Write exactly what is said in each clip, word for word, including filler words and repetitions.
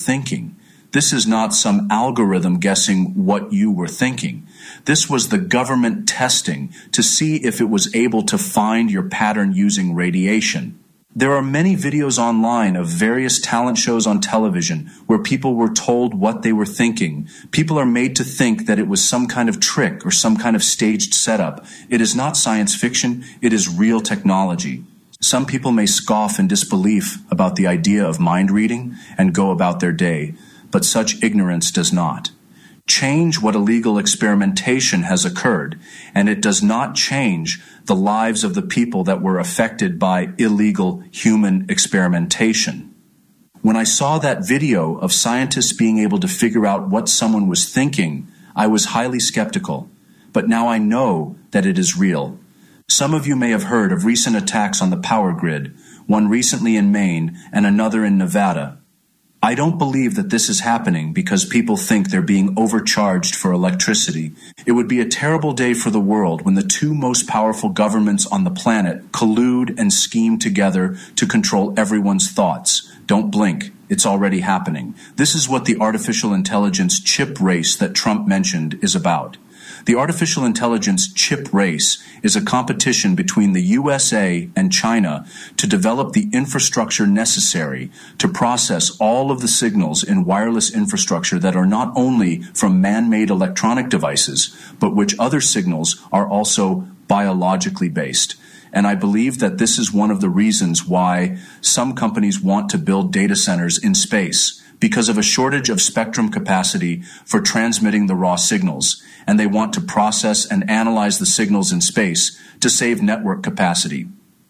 thinking. This is not some algorithm guessing what you were thinking. This was the government testing to see if it was able to find your pattern using radiation. There are many videos online of various talent shows on television where people were told what they were thinking. People are made to think that it was some kind of trick or some kind of staged setup. It is not science fiction, it is real technology. Some people may scoff in disbelief about the idea of mind reading and go about their day, but such ignorance does not change what illegal experimentation has occurred, and it does not change the lives of the people that were affected by illegal human experimentation. When I saw that video of scientists being able to figure out what someone was thinking, I was highly skeptical, but now I know that it is real. Some of you may have heard of recent attacks on the power grid, one recently in Maine and another in Nevada. I don't believe that this is happening because people think they're being overcharged for electricity. It would be a terrible day for the world when the two most powerful governments on the planet collude and scheme together to control everyone's thoughts. Don't blink. It's already happening. This is what the artificial intelligence chip race that Trump mentioned is about. The artificial intelligence chip race is a competition between the U S A and China to develop the infrastructure necessary to process all of the signals in wireless infrastructure that are not only from man-made electronic devices, but which other signals are also biologically based. And I believe that this is one of the reasons why some companies want to build data centers in space, because of a shortage of spectrum capacity for transmitting the raw signals, and they want to process and analyze the signals in space to save network capacity.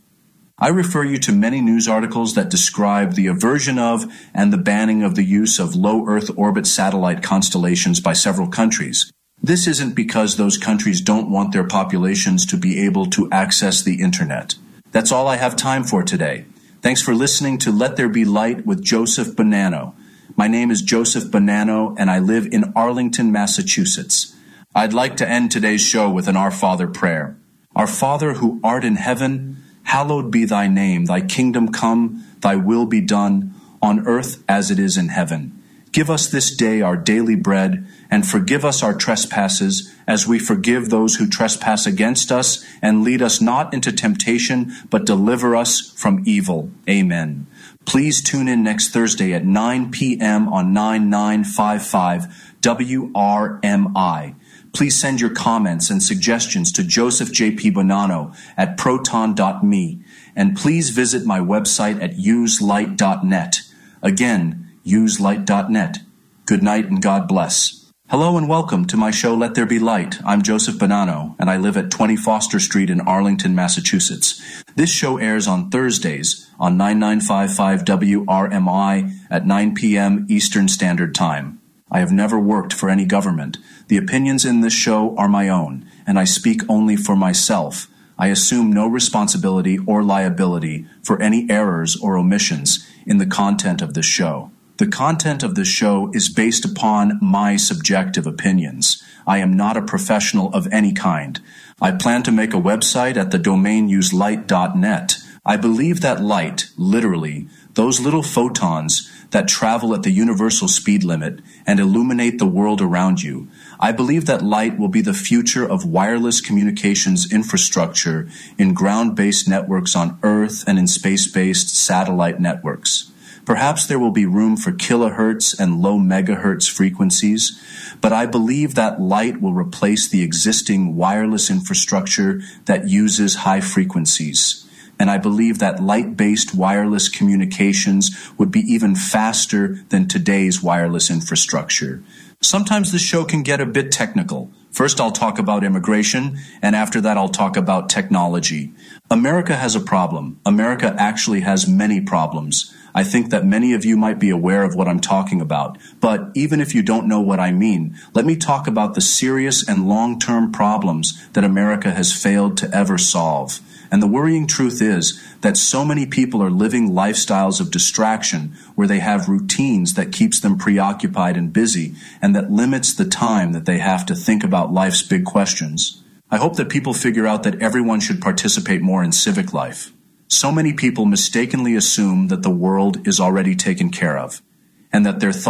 I refer you to many news articles that describe the aversion of and the banning of the use of low Earth orbit satellite constellations by several countries. This isn't because those countries don't want their populations to be able to access the internet. That's all I have time for today. Thanks for listening to Let There Be Light with Joseph Bonanno. My name is Joseph Bonanno, and I live in Arlington, Massachusetts. I'd like to end today's show with an Our Father prayer. Our Father who art in heaven, hallowed be thy name. Thy kingdom come, thy will be done, on earth as it is in heaven. Give us this day our daily bread, and forgive us our trespasses, as we forgive those who trespass against us, and lead us not into temptation, but deliver us from evil. Amen. Please tune in next Thursday at nine p.m. on nine nine five five W R M I. Please send your comments and suggestions to Joseph J P Bonanno at proton dot me, and please visit my website at use light dot net. Again, use light dot net. Good night and God bless. Hello and welcome to my show Let There Be Light. I'm Joseph Bonanno, and I live at twenty Foster Street in Arlington, Massachusetts. This show airs on Thursdays on nine nine five five W R M I at nine p.m. Eastern Standard Time. I have never worked for any government. The opinions in this show are my own, and I speak only for myself. I assume no responsibility or liability for any errors or omissions in the content of this show. The content of this show is based upon my subjective opinions. I am not a professional of any kind. I plan to make a website at the domain use light dot net. I believe that light, literally, those little photons that travel at the universal speed limit and illuminate the world around you, I believe that light will be the future of wireless communications infrastructure in ground-based networks on Earth and in space-based satellite networks. Perhaps there will be room for kilohertz and low megahertz frequencies, but I believe that light will replace the existing wireless infrastructure that uses high frequencies. And I believe that light-based wireless communications would be even faster than today's wireless infrastructure. Sometimes the show can get a bit technical. First, I'll talk about immigration, and after that, I'll talk about technology. America has a problem. America actually has many problems. I think that many of you might be aware of what I'm talking about. But even if you don't know what I mean, let me talk about the serious and long-term problems that America has failed to ever solve. And the worrying truth is that so many people are living lifestyles of distraction where they have routines that keeps them preoccupied and busy and that limits the time that they have to think about life's big questions. I hope that people figure out that everyone should participate more in civic life. So many people mistakenly assume that the world is already taken care of. and that their